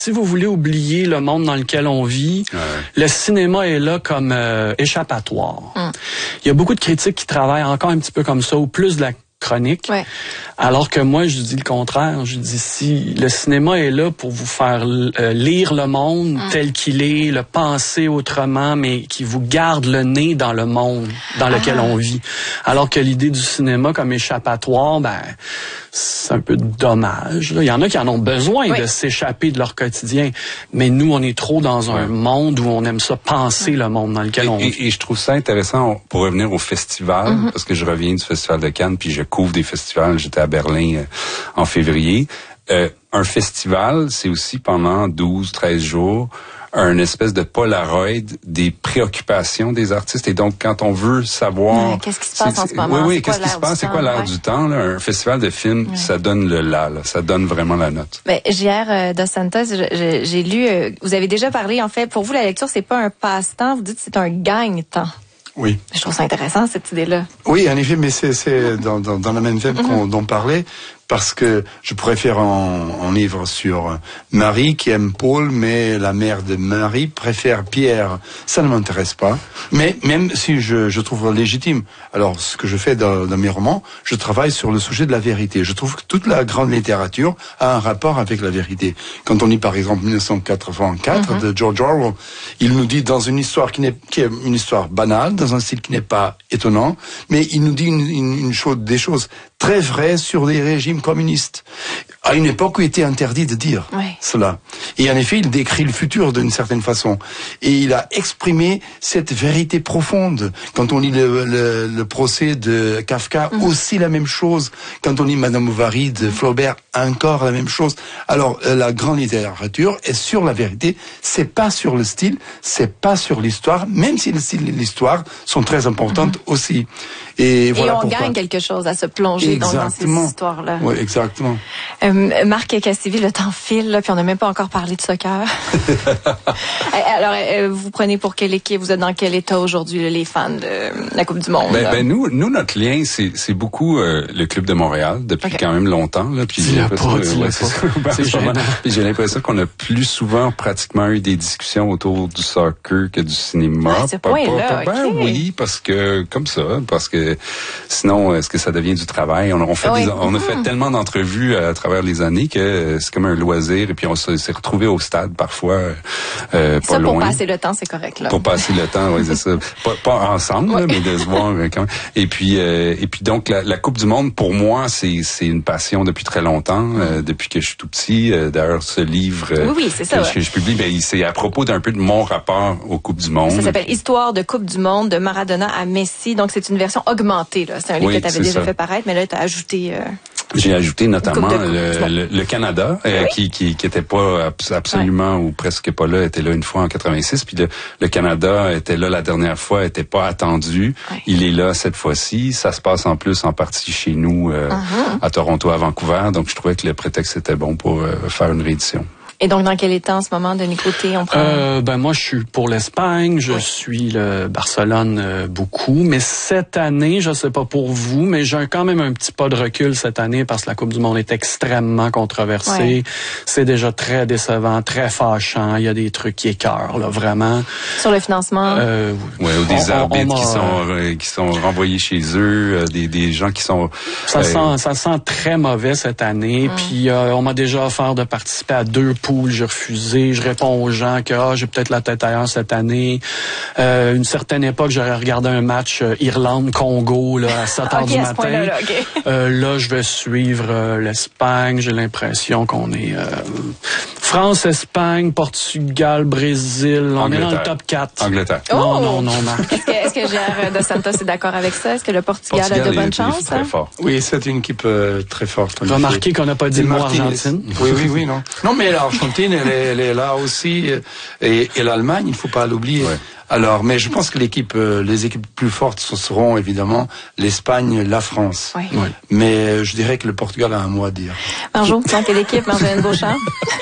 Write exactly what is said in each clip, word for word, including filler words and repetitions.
Si vous voulez oublier le monde dans lequel on vit, ouais. le cinéma est là comme euh, échappatoire. Hum. Il y a beaucoup de critiques qui travaillent encore un petit peu comme ça, ou plus de la chronique. Ouais. Alors que moi, je dis le contraire. Je dis si le cinéma est là pour vous faire euh, lire le monde hum. tel qu'il est, le penser autrement, mais qui vous garde le nez dans le monde dans lequel ah. on vit. Alors que l'idée du cinéma comme échappatoire, ben c'est un peu dommage. Là. Il y en a qui en ont besoin oui. de s'échapper de leur quotidien. Mais nous, on est trop dans un ouais. monde où on aime ça penser oui. le monde dans lequel et, on vit. Et, et je trouve ça intéressant pour revenir au festival, mm-hmm. parce que je reviens du Festival de Cannes, puis je couvre des festivals. J'étais à Berlin euh, en février. Euh, un festival, c'est aussi pendant douze, treize jours, un espèce de Polaroid des préoccupations des artistes. Et donc, quand on veut savoir... Ouais, qu'est-ce qui se passe en ce moment? Oui, oui, qu'est-ce qui se passe? C'est quoi l'air du temps? Là? Un festival de films, ouais. ça donne le là, là. Ça donne vraiment la note. Ben, J R euh, Dos Santos, j'ai, j'ai lu... Euh, vous avez déjà parlé, en fait, pour vous, la lecture, c'est pas un passe-temps. Vous dites que c'est un gagne-temps. Oui. Je trouve ça intéressant, cette idée-là. Oui, en effet, mais c'est, c'est dans, dans, dans la même veine mm-hmm. qu'on dont parlait, parce que je pourrais faire un, un livre sur Marie qui aime Paul, mais la mère de Marie préfère Pierre. Ça ne m'intéresse pas. Mais même si je, je trouve légitime, alors ce que je fais dans, dans mes romans, je travaille sur le sujet de la vérité. Je trouve que toute la grande littérature a un rapport avec la vérité. Quand on lit par exemple dix-neuf cent quatre-vingt-quatre mm-hmm. de George Orwell, il nous dit dans une histoire qui, n'est, qui est une histoire banale, dans un style qui n'est pas étonnant, mais il nous dit une, une, une chose, des choses très vraies sur les régimes communistes, à une époque où il était interdit de dire oui. cela. Et en effet, il décrit le futur d'une certaine façon. Et il a exprimé cette vérité profonde. Quand on lit le, le, le procès de Kafka, mmh. aussi la même chose. Quand on lit Madame Bovary de Flaubert, encore la même chose. Alors, la grande littérature est sur la vérité. C'est pas sur le style, c'est pas sur l'histoire, même si le style et l'histoire sont très importantes mmh. aussi. Et, et voilà on pourquoi. gagne quelque chose à se plonger dans, dans ces histoires-là. Oui, exactement. Euh, Marc Cassivi, le temps file, là, puis on n'a même pas encore parlé de soccer. Alors, euh, vous prenez pour quelle équipe? Vous êtes dans quel état aujourd'hui, les fans de la Coupe du Monde? Ben, ben nous, nous, notre lien, c'est, c'est beaucoup euh, le Club de Montréal, depuis okay. quand même longtemps. Là, puis j'ai l'impression, ouais, c'est ça. C'est puis j'ai l'impression qu'on a plus souvent pratiquement eu des discussions autour du soccer que du cinéma. Ah, ce point-là, ben okay. oui, parce que comme ça, parce que sinon, est-ce que ça devient du travail? On, on, fait oui. des, on a fait tellement d'entrevues à travers les années que c'est comme un loisir. Et puis on s'est retrouvés au stade parfois, euh, pas ça, loin. pour passer le temps, c'est correct. Là. Pour passer le temps, oui, c'est ça. Pas, pas ensemble, oui. là, mais de se voir quand même. Et puis, euh, et puis donc la, la Coupe du Monde, pour moi, c'est c'est une passion depuis très longtemps, euh, depuis que je suis tout petit. Euh, d'ailleurs, ce livre euh, oui, oui, c'est ça, que, ouais. je, que je publie, ben, c'est à propos d'un peu de mon rapport aux Coupes du Monde. Ça s'appelle Histoire de Coupe du Monde, de Maradona à Messi. Donc c'est une version augmentée. Là. C'est un livre oui, que tu avais déjà ça. fait paraître, mais là tu as ajouté. Euh... J'ai ajouté notamment le, le, le Canada, euh, oui. qui, qui qui était pas absolument ouais. ou presque pas là, était là une fois en quatre-vingt-six, puis le, le Canada était là la dernière fois, était pas attendu. Ouais. Il est là cette fois-ci. Ça se passe en plus en partie chez nous euh, uh-huh. à Toronto, à Vancouver. Donc je trouvais que le prétexte était bon pour euh, faire une réédition. Et donc, dans quel état en ce moment, Denis Côté, on prend... Euh, ben, moi, je suis pour l'Espagne. Je oui. suis le Barcelone euh, beaucoup. Mais cette année, je sais pas pour vous, mais j'ai quand même un petit pas de recul cette année parce que la Coupe du Monde est extrêmement controversée. Ouais. C'est déjà très décevant, très fâchant. Il y a des trucs qui écœurent, là, vraiment. Sur le financement? Euh, oui, ou des on, arbitres on, on qui, sont, euh, qui sont renvoyés chez eux, euh, des, des gens qui sont... Ça, euh... sent, ça sent très mauvais cette année. Hum. Puis, euh, on m'a déjà offert de participer à deux poules. J'ai refusé. Je réponds aux gens que ah, j'ai peut-être la tête ailleurs cette année. Euh, une certaine époque, j'aurais regardé un match euh, Irlande-Congo là, à sept heures okay, du à matin. Ce là, là, okay. euh, là, je vais suivre euh, l'Espagne. J'ai l'impression qu'on est euh, France, Espagne, Portugal, Brésil. On Angleterre. Est dans le top quatre. Angleterre. Oh! Non, non, non, Marc. Est-ce que, est-ce que Gérard Dos Santos est d'accord avec ça? Est-ce que le Portugal, Portugal a de bonnes chances? Très hein? fort. Oui, c'est une équipe euh, très forte. Remarquez qu'on n'a pas dit le mot Argentine. Oui, oui, oui, non. Non, mais l'Argentine, elle est, elle est là aussi. Et, et l'Allemagne, il ne faut pas l'oublier. Ouais. Alors, mais je pense que l'équipe, euh, les équipes plus fortes, ce seront évidemment l'Espagne, la France. Oui. Ouais. Mais euh, je dirais que le Portugal a un mot à dire. Marjo, dans quelle équipe, Marjolaine Beauchamp?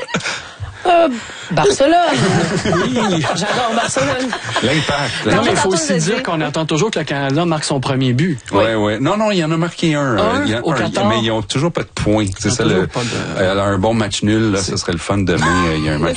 Euh, Barcelone. Oui. J'adore Barcelone. L'impact. Non, mais il faut aussi dire qu'on attend toujours que le Canada marque son premier but. Oui, oui. Ouais. Non, non, il y en a marqué un. Un, il y a au un Qatar. Mais ils n'ont toujours pas de points. C'est ça le. De... Euh, alors, un bon match nul, là, ce serait le fun demain. Il y a un match